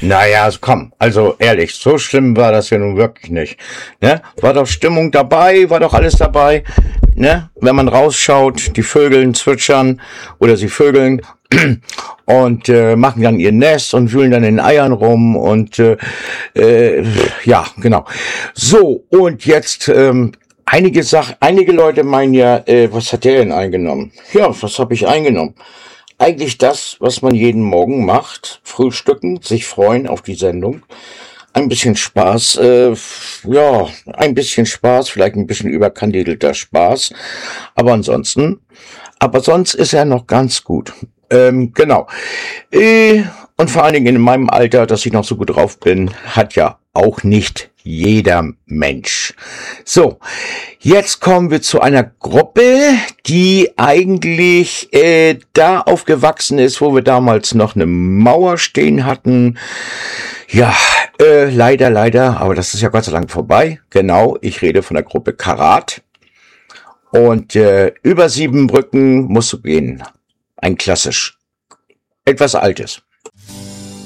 Naja, komm, also ehrlich, so schlimm war das ja nun wirklich nicht. Ne? War doch Stimmung dabei, war doch alles dabei. Ne? Wenn man rausschaut, die Vögel zwitschern oder sie vögeln und machen dann ihr Nest und wühlen dann in den Eiern rum und ja, genau. So, und jetzt einige Leute meinen ja, was hat der denn eingenommen? Ja, was habe ich eingenommen? Eigentlich das, was man jeden Morgen macht. Frühstücken, sich freuen auf die Sendung. Ein bisschen Spaß, ja, ein bisschen Spaß, vielleicht ein bisschen überkandidelter Spaß. Aber ansonsten, aber sonst ist er noch ganz gut. Genau. Und vor allen Dingen in meinem Alter, dass ich noch so gut drauf bin, hat ja auch nicht jeder Mensch. So, jetzt kommen wir zu einer Gruppe, die eigentlich da aufgewachsen ist, wo wir damals noch eine Mauer stehen hatten. Ja, leider, aber das ist ja Gott sei Dank vorbei. Genau, ich rede von der Gruppe Karat. Und über 7 Brücken musst du gehen. Ein klassisch. Etwas Altes.